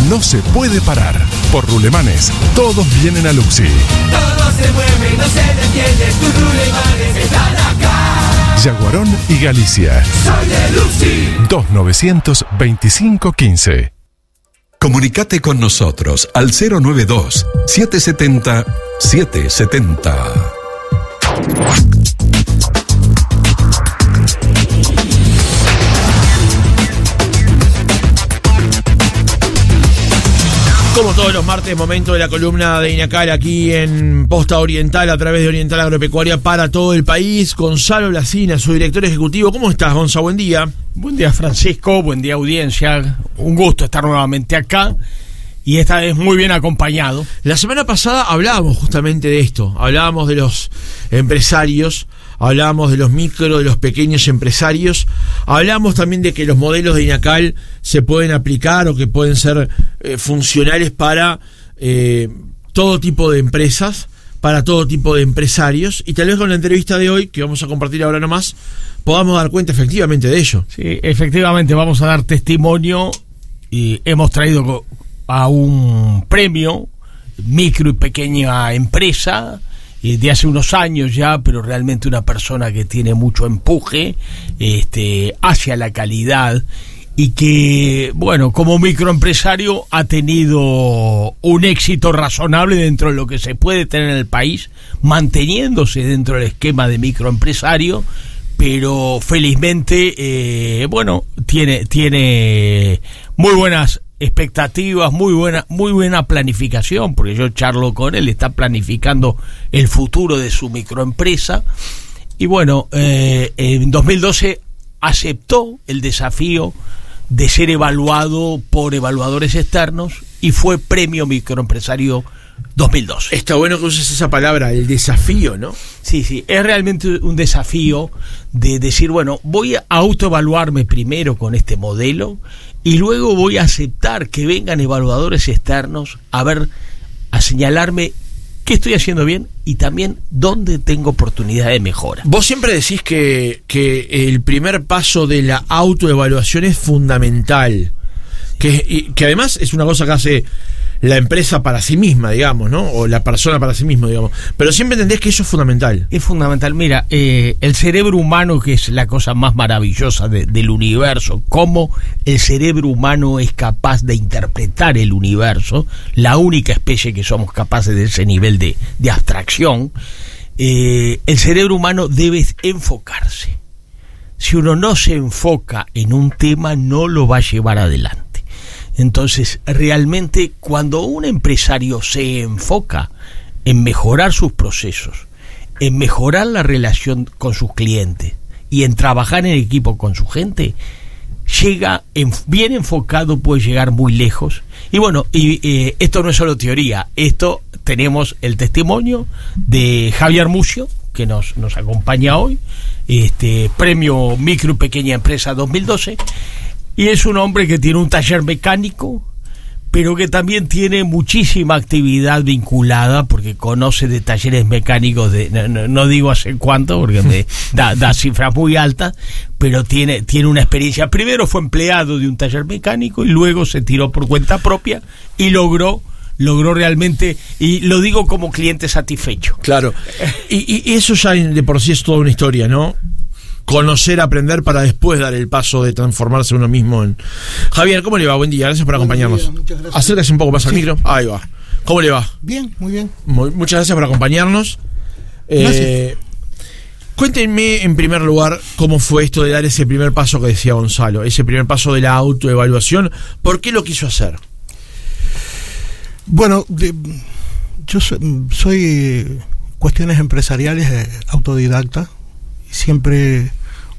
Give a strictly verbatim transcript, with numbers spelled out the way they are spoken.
no se puede parar. Por Rulemanes, todos vienen a Luxi. Todo se mueve, no se detiene, tus Rulemanes están acá. Yaguarón y Galicia. Soy de Luxi. dos novecientos veinticinco quince. Comunicate con nosotros al cero nueve dos, siete siete cero, siete siete cero. Como todos los martes, momento de la columna de INACAL aquí en Posta Oriental a través de Oriental Agropecuaria para todo el país. Gonzalo Lacina, su director ejecutivo. ¿Cómo estás, Gonzalo? Buen día. Buen día, Francisco. Buen día, audiencia. Un gusto estar nuevamente acá y esta vez muy bien acompañado. La semana pasada hablábamos justamente de esto. Hablábamos de los empresarios, hablábamos de los micro, de los pequeños empresarios, hablamos también de que los modelos de INACAL se pueden aplicar o que pueden ser eh, funcionales para eh, todo tipo de empresas, para todo tipo de empresarios, y tal vez con la entrevista de hoy, que vamos a compartir ahora nomás, podamos dar cuenta efectivamente de ello. Sí, efectivamente vamos a dar testimonio y hemos traído a un premio micro y pequeña empresa de hace unos años ya, pero realmente una persona que tiene mucho empuje este, hacia la calidad y que, bueno, como microempresario ha tenido un éxito razonable dentro de lo que se puede tener en el país, manteniéndose dentro del esquema de microempresario, pero felizmente, eh, bueno, tiene, tiene muy buenas expectativas, muy buena, muy buena planificación, porque yo charlo con él, está planificando el futuro de su microempresa, y bueno, eh, en dos mil doce aceptó el desafío de ser evaluado por evaluadores externos y fue premio microempresario dos mil doce. Está bueno que uses esa palabra, el desafío, ¿no? Sí, sí, es realmente un desafío de decir, bueno, voy a autoevaluarme primero con este modelo y luego voy a aceptar que vengan evaluadores externos a ver, a señalarme qué estoy haciendo bien y también dónde tengo oportunidad de mejora. Vos siempre decís que, que el primer paso de la autoevaluación es fundamental, que, y, que además es una cosa que hace la empresa para sí misma, digamos, ¿no? O la persona para sí mismo, digamos. Pero siempre entendés que eso es fundamental. Es fundamental. Mira, eh, el cerebro humano, que es la cosa más maravillosa de, del universo, cómo el cerebro humano es capaz de interpretar el universo, la única especie que somos capaces de ese nivel de, de abstracción, eh, el cerebro humano debe enfocarse. Si uno no se enfoca en un tema, no lo va a llevar adelante. Entonces, realmente, cuando un empresario se enfoca en mejorar sus procesos, en mejorar la relación con sus clientes y en trabajar en equipo con su gente, llega en, bien enfocado, puede llegar muy lejos. Y bueno, y eh, esto no es solo teoría, esto tenemos el testimonio de Javier Mucio, que nos, nos acompaña hoy, este premio Micro y Pequeña Empresa dos mil doce. Y es un hombre que tiene un taller mecánico, pero que también tiene muchísima actividad vinculada, porque conoce de talleres mecánicos de, no, no, no digo hace cuánto, porque me da, da cifras muy altas, pero tiene, tiene una experiencia. Primero fue empleado de un taller mecánico y luego se tiró por cuenta propia y logró logró realmente, y lo digo como cliente satisfecho. Claro, y, y eso ya de por sí es toda una historia, ¿no? Conocer, aprender para después dar el paso de transformarse uno mismo en... Javier, ¿cómo le va? Buen día, gracias por acompañarnos. Buen día, muchas gracias. Acérquese un poco más al sí. micro. Ahí va. ¿Cómo le va? Bien, muy bien. Muy, muchas gracias por acompañarnos. Gracias. Eh, cuéntenme en primer lugar cómo fue esto de dar ese primer paso que decía Gonzalo, ese primer paso de la autoevaluación. ¿Por qué lo quiso hacer? Bueno, de, yo soy, soy cuestiones empresariales, eh, autodidacta. Siempre